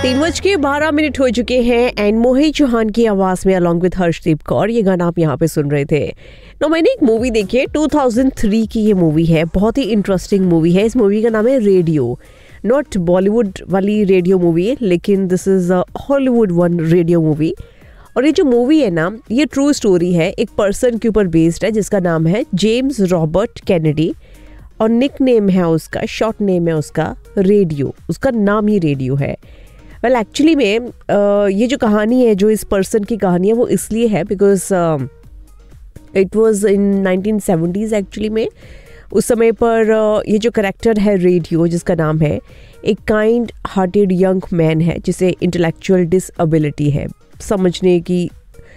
3:12 हो चुके हैं एंड मोहित चौहान की आवाज में अलॉन्ग विद हर्षदीप कौर ये गाना आप यहाँ पे सुन रहे थे। तो मैंने एक मूवी देखी है 2003 की, ये मूवी है, बहुत ही इंटरेस्टिंग मूवी है। इस मूवी का नाम है रेडियो। नॉट बॉलीवुड वाली रेडियो मूवी है, लेकिन this is a Hollywood one radio movie. और ये जो मूवी है ना, ये ट्रू स्टोरी है, एक पर्सन के ऊपर बेस्ड है जिसका नाम है जेम्स रॉबर्ट कैनेडी और निक नेम है उसका, शॉर्ट नेम है उसका रेडियो। उसका नाम ही रेडियो है। वेल एक्चुअली में ये जो कहानी है, जो इस पर्सन की कहानी है, वो इसलिए है because it was in 1970s actually में। उस समय पर ये जो करेक्टर है रेडियो, जिसका नाम है, एक काइंड हार्टेड यंग मैन है जिसे इंटेलेक्चुअल डिसएबिलिटी है, समझने की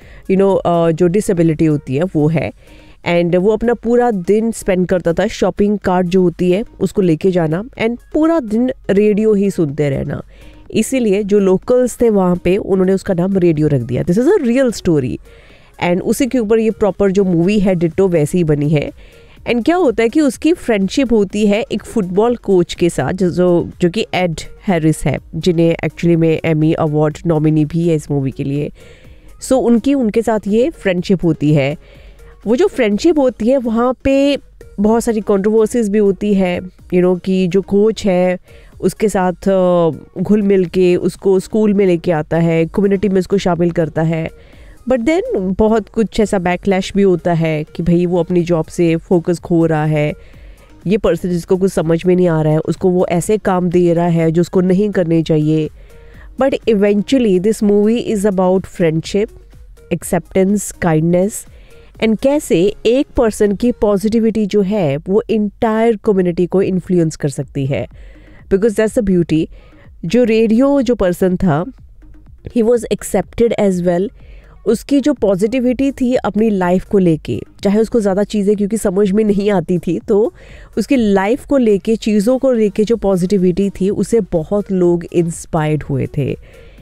जो डिसेबिलिटी होती है वो है। एंड वो अपना पूरा दिन स्पेंड करता था शॉपिंग कार्ट जो होती है उसको लेके जाना एंड पूरा दिन रेडियो ही सुनते रहना। इसीलिए जो लोकल्स थे वहाँ पे उन्होंने उसका नाम रेडियो रख दिया। This is a real story and उसी के ऊपर ये प्रॉपर जो मूवी है डिट्टो वैसी ही बनी है। एंड क्या होता है कि उसकी फ्रेंडशिप होती है एक फुटबॉल कोच के साथ जो कि एड हैरिस है, जिन्हें एक्चुअली में एमी अवार्ड नॉमिनी भी है इस मूवी के लिए। सो उनके साथ ये फ्रेंडशिप होती है। वो जो फ्रेंडशिप होती है वहाँ पे बहुत सारी कंट्रोवर्सीज भी होती है, कि जो कोच है उसके साथ घुल मिल के उसको स्कूल में लेके आता है, कम्युनिटी में उसको शामिल करता है। बट देन बहुत कुछ ऐसा बैकलैश भी होता है कि भाई वो अपनी जॉब से फोकस खो रहा है। ये पर्सन जिसको कुछ समझ में नहीं आ रहा है, उसको वो ऐसे काम दे रहा है जो उसको नहीं करने चाहिए। But eventually this movie is about friendship, acceptance, kindness and कैसे एक पर्सन की पॉजिटिविटी जो है वो इंटायर कम्युनिटी को इन्फ्लुएंस कर सकती है। Because that's the beauty. जो रेडियो जो पर्सन था, he was accepted as well. उसकी जो पॉजिटिविटी थी अपनी लाइफ को लेके, चाहे उसको ज़्यादा चीज़ें क्योंकि समझ में नहीं आती थी, तो उसकी लाइफ को लेके, चीज़ों को लेके जो पॉजिटिविटी थी उसे बहुत लोग इंस्पायर्ड हुए थे।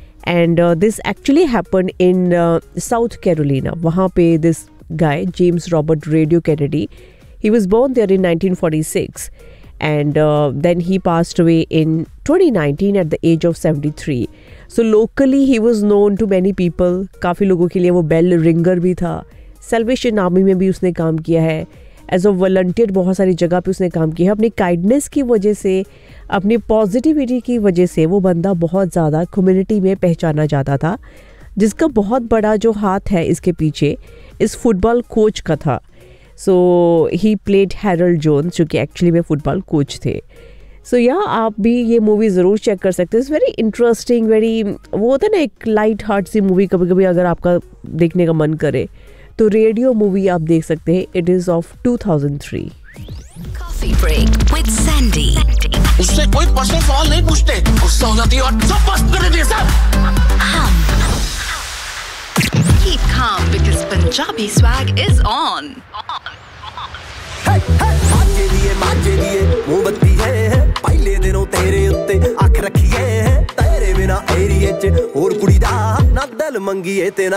And this actually happen in south Carolina. वहाँ पे this guy, James Robert Radio Kennedy, he was born there in 1946 and then he passed away in 2019 at the age of 73. So locally he was known to many people. काफ़ी लोगों के लिए वो bell ringer भी था। Salvation army में भी उसने काम किया है, एज अ वॉलंटियर बहुत सारी जगह पे उसने काम किया है। अपनी काइंडनेस की वजह से, अपनी पॉजिटिविटी की वजह से वो बंदा बहुत ज़्यादा कम्युनिटी में पहचाना जाता था, जिसका बहुत बड़ा जो हाथ है इसके पीछे इस फुटबॉल कोच का था। सो ही प्लेड हैरल्ड जोन्स, जो कि एक्चुअली में फुटबॉल कोच थे। सो आप भी ये मूवी ज़रूर चेक कर सकते हैं। इट्स वेरी इंटरेस्टिंग, वेरी वो होता है ना एक लाइट हार्ट सी मूवी। कभी कभी अगर आपका देखने का मन करे तो रेडियो मूवी आप देख सकते हैं। It is of 2003। Coffee break with Sandy. उससे कोई पर्सनल सवाल नहीं पूछते, गुस्सा हो जाती है और सब बस कर देती है सब। Keep calm because Punjabi swag is on. मांझे दिए मोमबत्ती है, पहले दिनों तेरे उत्ते अख रखी है, तेरे बिना एरिए च और कुड़ी दा ना दिल मंगीए ते ना